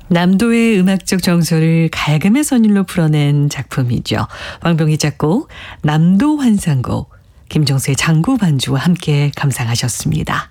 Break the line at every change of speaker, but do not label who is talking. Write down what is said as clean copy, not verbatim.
남도의 음악적 정서를 갈금의 선율로 풀어낸 작품이죠. 왕병희 작곡, 남도 환상곡, 김정수의 장구 반주와 함께 감상하셨습니다.